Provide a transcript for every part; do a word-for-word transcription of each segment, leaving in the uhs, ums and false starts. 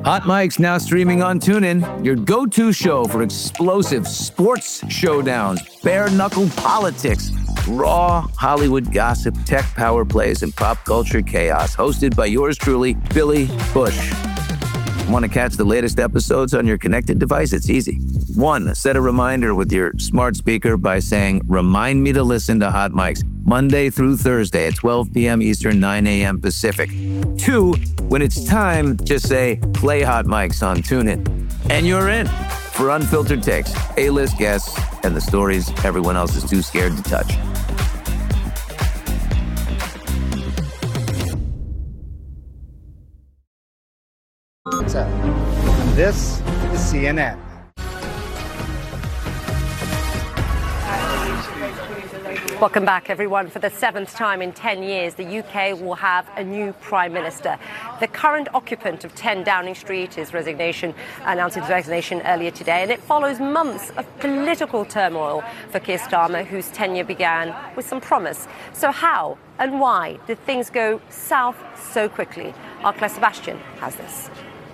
Hot Mic's now streaming on TuneIn, your go-to show for explosive sports showdowns, bare-knuckle politics, raw Hollywood gossip, tech power plays, and pop culture chaos. Hosted by yours truly, Billy Bush. Want to catch the latest episodes on your connected device? It's easy. One, set a reminder with your smart speaker by saying, remind me to listen to Hot Mics Monday through Thursday at twelve p.m. Eastern, nine a.m. Pacific. Two, when it's time, just say, play Hot Mics on TuneIn. And you're in for unfiltered takes, A-list guests, and the stories everyone else is too scared to touch. And this is C N N. Welcome back, everyone. For the seventh time in ten years, the U K will have a new Prime Minister. The current occupant of ten Downing Street is resignation, announced his resignation earlier today, and it follows months of political turmoil for Keir Starmer, whose tenure began with some promise. So how and why did things go south so quickly? Our Claire Sebastian has this.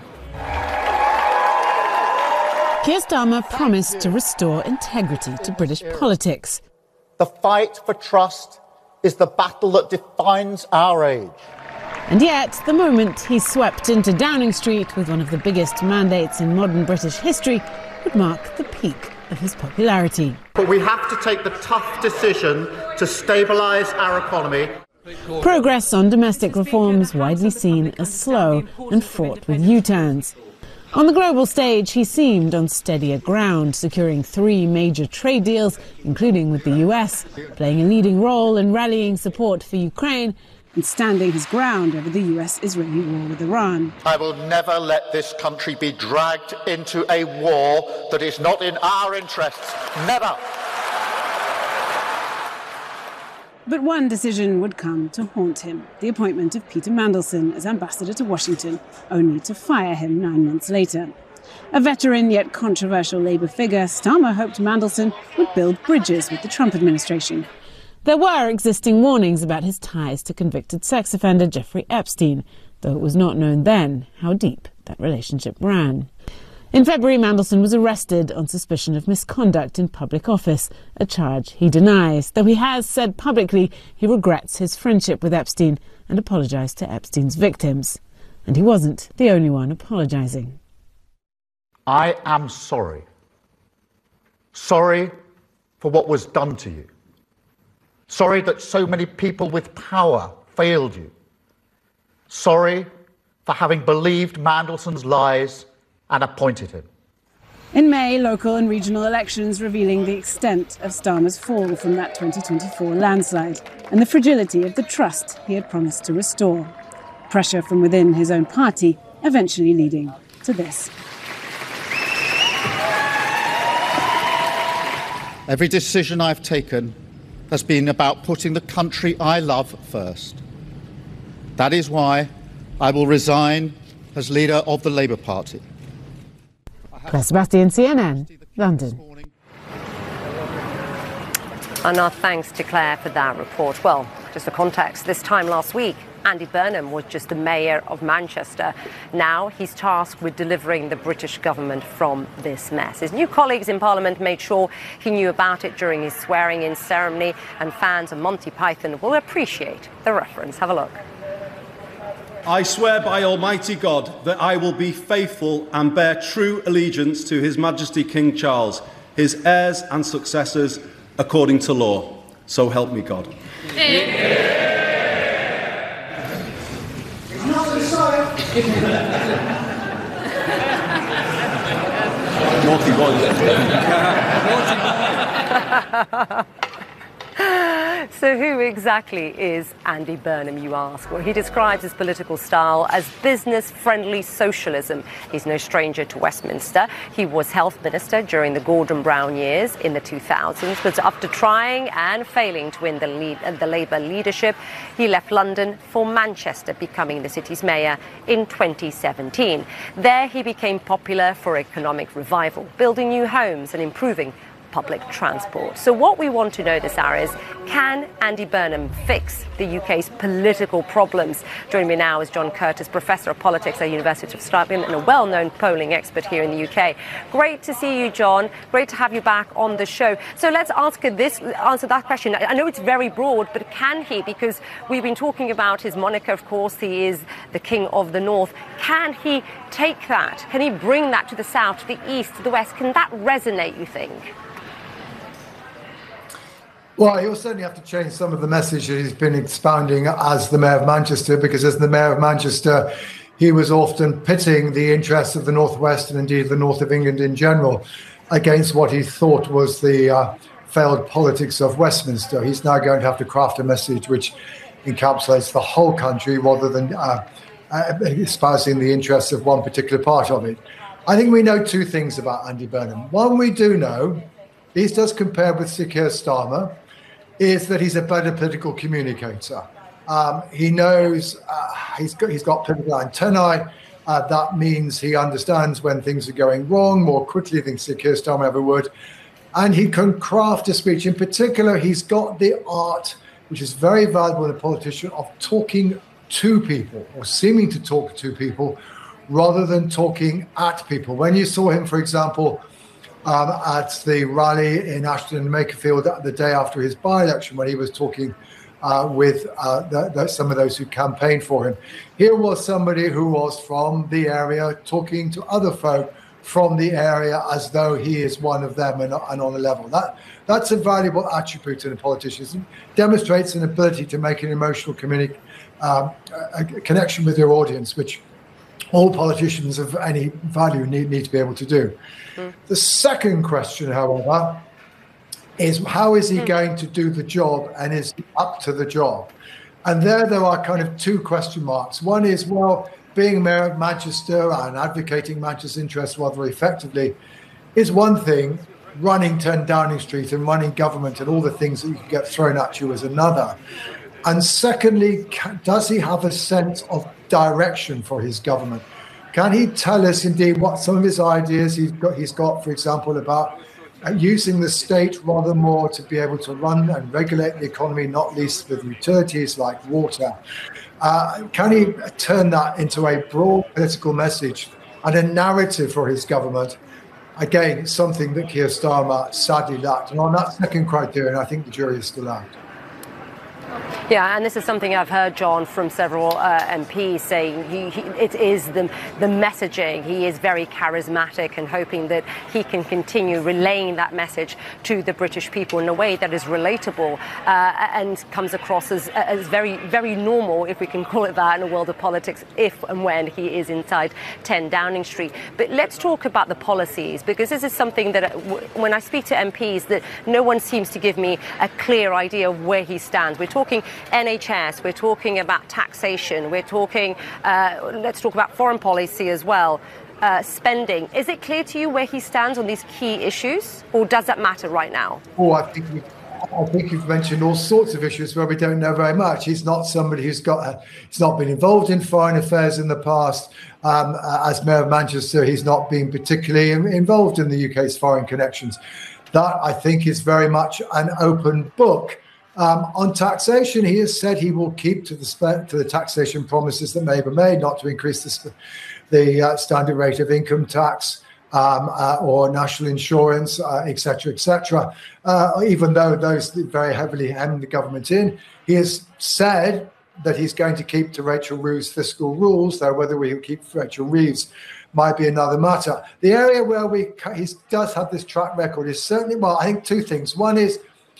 Keir Starmer promised to restore integrity to British politics. The fight for trust is the battle that defines our age. And yet, the moment he swept into Downing Street with one of the biggest mandates in modern British history would mark the peak of his popularity. But we have to take the tough decision to stabilise our economy. Progress on domestic reforms widely seen as slow and fraught with U-turns. On the global stage, he seemed on steadier ground, securing three major trade deals, including with the U S, playing a leading role in rallying support for Ukraine and standing his ground over the U S-Israeli war with Iran. I will never let this country be dragged into a war that is not in our interests. Never. But one decision would come to haunt him, the appointment of Peter Mandelson as ambassador to Washington, only to fire him nine months later. A veteran yet controversial Labour figure, Starmer hoped Mandelson would build bridges with the Trump administration. There were existing warnings about his ties to convicted sex offender Jeffrey Epstein, though it was not known then how deep that relationship ran. In February, Mandelson was arrested on suspicion of misconduct in public office, a charge he denies, though he has said publicly he regrets his friendship with Epstein and apologised to Epstein's victims. And he wasn't the only one apologising. I am sorry. Sorry for what was done to you. Sorry that so many people with power failed you. Sorry for having believed Mandelson's lies and appointed him. In May, local and regional elections revealing the extent of Starmer's fall from that twenty twenty-four landslide and the fragility of the trust he had promised to restore. Pressure from within his own party eventually leading to this. Every decision I've taken has been about putting the country I love first. That is why I will resign as leader of the Labour Party. Claire Sebastian, C N N, London. And our thanks to Claire for that report. Well, just for context, this time last week, Andy Burnham was just the mayor of Manchester. Now he's tasked with delivering the British government from this mess. His new colleagues in Parliament made sure he knew about it during his swearing-in ceremony, and fans of Monty Python will appreciate the reference. Have a look. I swear by Almighty God that I will be faithful and bear true allegiance to His Majesty King Charles, his heirs and successors, according to law. So help me God. Naughty boy. So who exactly is Andy Burnham, you ask? Well, he describes his political style as business-friendly socialism. He's no stranger to Westminster. He was health minister during the Gordon Brown years in the two thousands, but after trying and failing to win the, lead, the Labour leadership, he left London for Manchester, becoming the city's mayor in twenty seventeen. There he became popular for economic revival, building new homes and improving public transport. So what we want to know this hour is, can Andy Burnham fix the U K's political problems? Joining me now is John Curtis, Professor of Politics at the University of Stirling and a well-known polling expert here in the U K. Great to see you, John. Great to have you back on the show. So let's ask this, answer that question. I know it's very broad, but can he? Because we've been talking about his moniker, of course. He is the King of the North. Can he take that? Can he bring that to the south, to the east, to the west? Can that resonate, you think? Well, he'll certainly have to change some of the message that he's been expounding as the Mayor of Manchester, because as the Mayor of Manchester, he was often pitting the interests of the Northwest and indeed the north of England in general against what he thought was the uh, failed politics of Westminster. He's now going to have to craft a message which encapsulates the whole country rather than uh, uh, espousing the interests of one particular part of it. I think we know two things about Andy Burnham. One, we do know, this does compare with Sir Keir Starmer, is that he's a better political communicator. Um, he knows, uh, he's got, he's got political antennae. Uh, that means he understands when things are going wrong more quickly than Sir Keir Starmer ever would. And he can craft a speech. In particular, he's got the art, which is very valuable in a politician, of talking to people or seeming to talk to people rather than talking at people. When you saw him, for example, Um, at the rally in Ashton and Makerfield the day after his by-election, when he was talking uh, with uh, the, the, some of those who campaigned for him. Here was somebody who was from the area talking to other folk from the area as though he is one of them and, and on a level. That That's a valuable attribute in a politician. It demonstrates an ability to make an emotional communi- um, a, a connection with your audience, which all politicians of any value need, need to be able to do. Mm. The second question, however, is how is he mm. going to do the job, and is he up to the job? And there there are kind of two question marks. One is, well, being Mayor of Manchester and advocating Manchester's interests rather effectively is one thing. Running ten Downing Street and running government and all the things that you can get thrown at you is another. And secondly, can, does he have a sense of direction for his government? Can he tell us indeed what some of his ideas he's got, he's got, for example, about uh, using the state rather more to be able to run and regulate the economy, not least with utilities like water? Uh, can he turn that into a broad political message and a narrative for his government? Again, something that Keir Starmer sadly lacked. And on that second criterion, I think the jury is still out. Yeah, and this is something I've heard, John, from several uh, M Ps saying he, he, it is the, the messaging. He is very charismatic and hoping that he can continue relaying that message to the British people in a way that is relatable uh, and comes across as, as very, very normal, if we can call it that, in a world of politics, if and when he is inside ten Downing Street. But let's talk about the policies, because this is something that when I speak to M Ps, that no one seems to give me a clear idea of where he stands. We're talking N H S, we're talking about taxation, we're talking, uh, let's talk about foreign policy as well, uh, spending. Is it clear to you where he stands on these key issues, or does that matter right now? Oh, I think you've, I think you've mentioned all sorts of issues where we don't know very much. He's not somebody who's got, a, he's not been involved in foreign affairs in the past. Um, as Mayor of Manchester, he's not been particularly involved in the U K's foreign connections. That, I think, is very much an open book. Um, on taxation, he has said he will keep to the spe- to the taxation promises that Labour made, not to increase the, sp- the uh, standard rate of income tax um, uh, or national insurance, uh, et cetera, et cetera. Uh, even though those very heavily hem the government in, he has said that he's going to keep to Rachel Reeves' fiscal rules, though whether we keep Rachel Reeves might be another matter. The area where we he does have this track record is certainly, well, I think two things. One is,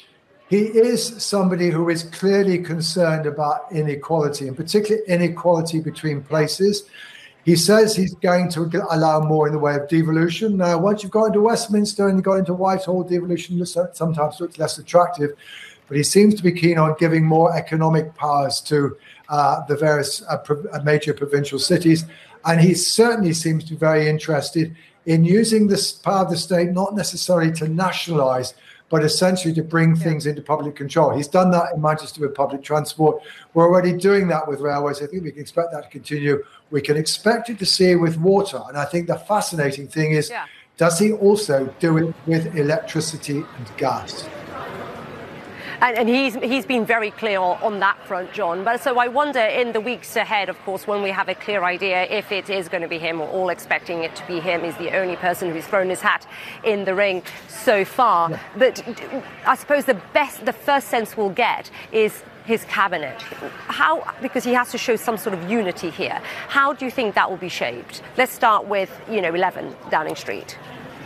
he is somebody who is clearly concerned about inequality, and particularly inequality between places. He says he's going to allow more in the way of devolution. Now, once you've got into Westminster and you've got into Whitehall, devolution sometimes looks less attractive. But he seems to be keen on giving more economic powers to uh, the various uh, pro- major provincial cities. And he certainly seems to be very interested in using this power of the state, not necessarily to nationalise, but essentially to bring things into public control. He's done that in Manchester with public transport. We're already doing that with railways. I think we can expect that to continue. We can expect it to see it with water. And I think the fascinating thing is, yeah. Does he also do it with electricity and gas? And, and he's he's been very clear on that front, John. But so I wonder in the weeks ahead, of course, when we have a clear idea if it is going to be him, we're all expecting it to be him. He's the only person who's thrown his hat in the ring so far. Yeah. But I suppose the best, the first sense we'll get is his cabinet. How, because he has to show some sort of unity here. How do you think that will be shaped? Let's start with, you know, eleven Downing Street.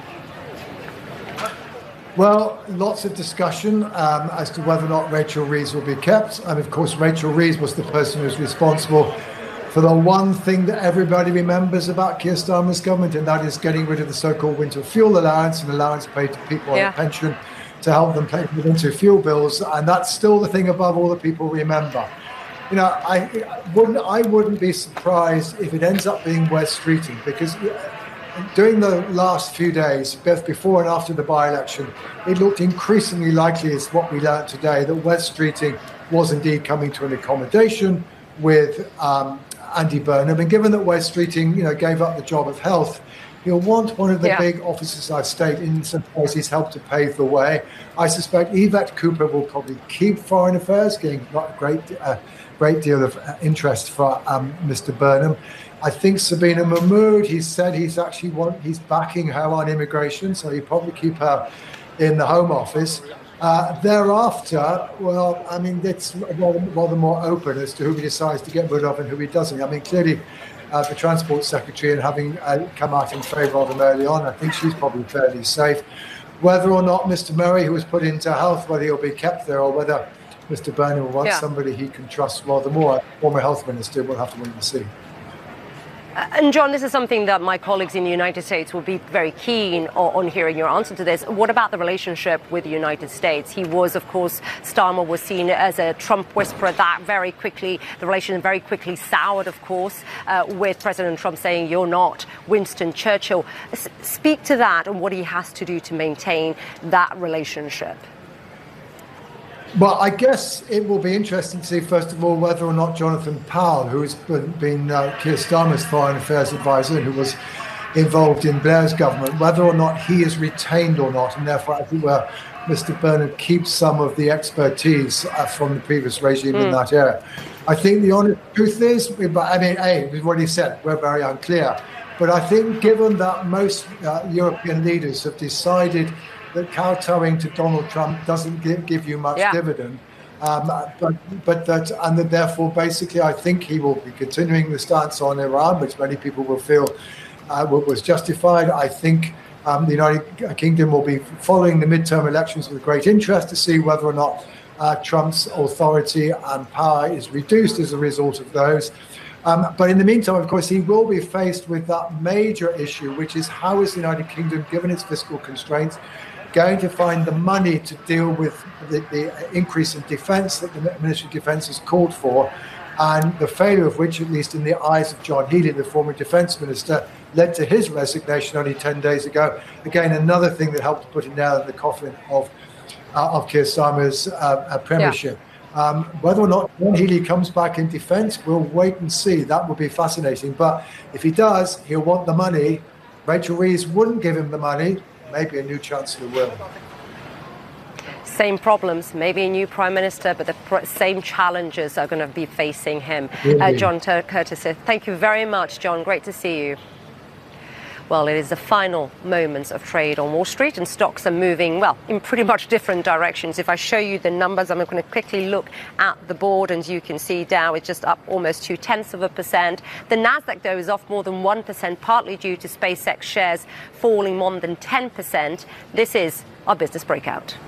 Well, lots of discussion um, as to whether or not Rachel Reeves will be kept. And of course, Rachel Reeves was the person who was responsible for the one thing that everybody remembers about Keir Starmer's government, and that is getting rid of the so-called winter fuel allowance, an allowance paid to people yeah. on a pension to help them pay for winter fuel bills. And that's still the thing above all that people remember. You know, I wouldn't, I wouldn't be surprised if it ends up being Wes Streeting, because during the last few days, both before and after the by-election, it looked increasingly likely, as what we learned today, that Wes Streeting was indeed coming to an accommodation with um, Andy Burnham. And given that Wes Streeting, you know, gave up the job of health, he'll want one of the yeah. big offices of state in some ways he's helped to pave the way. I suspect Yvette Cooper will probably keep foreign affairs, getting not a great, uh, great deal of interest for um, Mister Burnham. I think Sabina Mahmood, he said he's actually want, he's backing her on immigration, so he'll probably keep her in the Home Office. Uh, thereafter, well, I mean, it's rather, rather more open as to who he decides to get rid of and who he doesn't. I mean, clearly, uh, the Transport Secretary, and having uh, come out in favour of him early on, I think she's probably fairly safe. Whether or not Mister Murray, who was put into health, whether he'll be kept there, or whether Mister Burnham will want yeah. somebody he can trust rather more, former health minister, we'll have to wait and see. And John, this is something that my colleagues in the United States will be very keen on, on hearing your answer to this. What about the relationship with the United States? He was, of course, Starmer was seen as a Trump whisperer. That very quickly, the relation very quickly soured, of course, uh, with President Trump saying, "You're not Winston Churchill." S- speak to that and what he has to do to maintain that relationship. Well, I guess it will be interesting to see, first of all, whether or not Jonathan Powell, who has been, been uh, Keir Starmer's foreign affairs advisor and who was involved in Blair's government, whether or not he is retained or not. And therefore, I think where Mister Burnham keeps some of the expertise uh, from the previous regime mm. in that area. I think the honest truth is, I mean, A, we've already said, we're very unclear. But I think given that most uh, European leaders have decided that kowtowing to Donald Trump doesn't give, give you much yeah. dividend, um, but but that and that therefore basically I think he will be continuing the stance on Iran, which many people will feel uh, was justified. I think um, the United Kingdom will be following the midterm elections with great interest to see whether or not uh, Trump's authority and power is reduced as a result of those. Um, but in the meantime, of course, he will be faced with that major issue, which is how is the United Kingdom, given its fiscal constraints, going to find the money to deal with the, the increase in defence that the Ministry of Defence has called for, and the failure of which, at least in the eyes of John Healey, the former Defence Minister, led to his resignation only ten days ago. Again, another thing that helped to put a nail in the coffin of uh, of Keir Starmer's uh, uh, premiership. Yeah. Um, whether or not John Healey comes back in defence, we'll wait and see. That will be fascinating. But if he does, he'll want the money. Rachel Reeves wouldn't give him the money. Maybe a new Chancellor will. Same problems, maybe a new Prime Minister, but the pr- same challenges are going to be facing him. Uh, John Tur- Curtis, thank you very much, John. Great to see you. Well, it is the final moments of trade on Wall Street, and stocks are moving, well, in pretty much different directions. If I show you the numbers, I'm going to quickly look at the board, and you can see Dow is just up almost two tenths of a percent. The Nasdaq, though, is off more than one percent, partly due to SpaceX shares falling more than ten percent. This is our business breakout.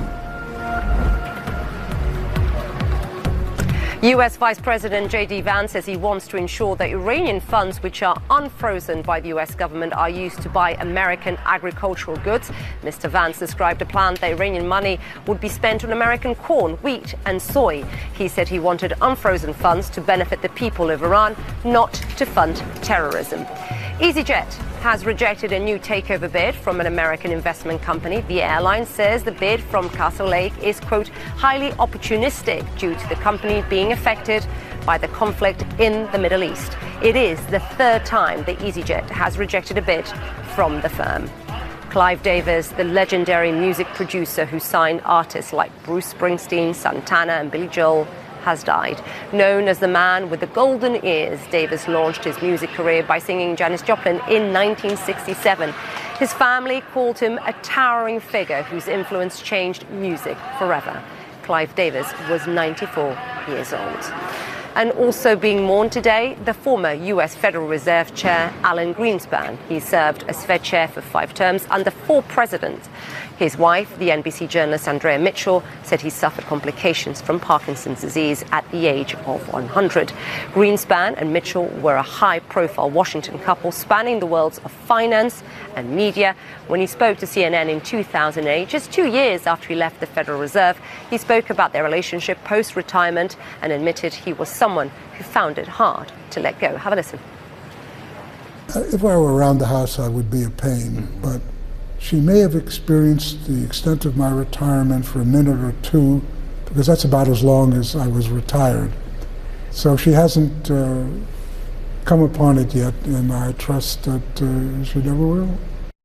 U S Vice President J D Vance says he wants to ensure that Iranian funds which are unfrozen by the U S government are used to buy American agricultural goods. Mister Vance described a plan that Iranian money would be spent on American corn, wheat and soy. He said he wanted unfrozen funds to benefit the people of Iran, not to fund terrorism. EasyJet has rejected a new takeover bid from an American investment company. The airline says the bid from Castle Lake is, quote, highly opportunistic due to the company being affected by the conflict in the Middle East. It is the third time that EasyJet has rejected a bid from the firm. Clive Davis, the legendary music producer who signed artists like Bruce Springsteen, Santana, and Billy Joel, has died. Known as the man with the golden ears, Davis launched his music career by singing Janis Joplin in nineteen sixty-seven. His family called him a towering figure whose influence changed music forever. Clive Davis was ninety-four years old. And also being mourned today, the former U S Federal Reserve Chair, Alan Greenspan. He served as Fed Chair for five terms under four presidents. His wife, the N B C journalist Andrea Mitchell, said he suffered complications from Parkinson's disease at the age of one hundred. Greenspan and Mitchell were a high-profile Washington couple spanning the worlds of finance and media. When he spoke to C N N in two thousand eight, just two years after he left the Federal Reserve, he spoke about their relationship post-retirement and admitted he was someone who found it hard to let go. Have a listen. If I were around the house, I would be a pain, but she may have experienced the extent of my retirement for a minute or two, because that's about as long as I was retired. So she hasn't uh, come upon it yet, and I trust that uh, she never will.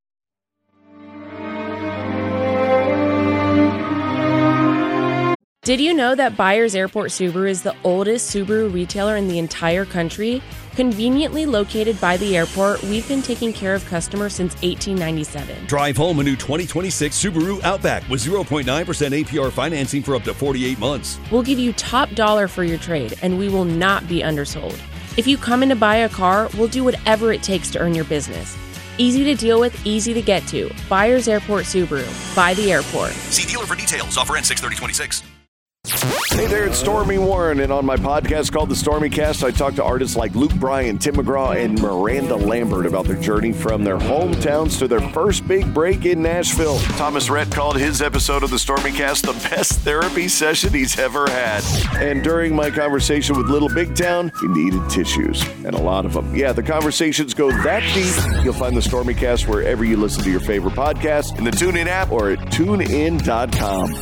Did you know that Byers Airport Subaru is the oldest Subaru retailer in the entire country? Conveniently located by the airport, we've been taking care of customers since eighteen ninety-seven. Drive home a new twenty twenty-six Subaru Outback with zero point nine percent A P R financing for up to forty-eight months. We'll give you top dollar for your trade, and we will not be undersold. If you come in to buy a car, we'll do whatever it takes to earn your business. Easy to deal with, easy to get to. Byers Airport Subaru. By the airport. See dealer for details. Offer ends six thirty twenty-six. Hey there, it's Stormy Warren, and on my podcast called The Stormy Cast, I talk to artists like Luke Bryan, Tim McGraw, and Miranda Lambert about their journey from their hometowns to their first big break in Nashville. Thomas Rhett called his episode of The Stormy Cast the best therapy session he's ever had. And during my conversation with Little Big Town, he needed tissues, and a lot of them. Yeah, the conversations go that deep. You'll find The Stormy Cast wherever you listen to your favorite podcast, in the TuneIn app or at tune in dot com.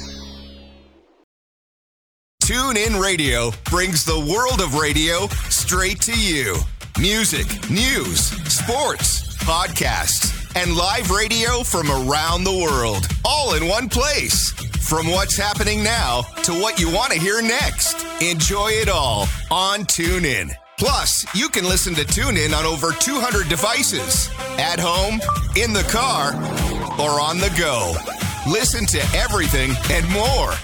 TuneIn Radio brings the world of radio straight to you. Music, news, sports, podcasts, and live radio from around the world, all in one place. From what's happening now to what you want to hear next. Enjoy it all on TuneIn. Plus, you can listen to TuneIn on over two hundred devices. At home, in the car, or on the go. Listen to everything and more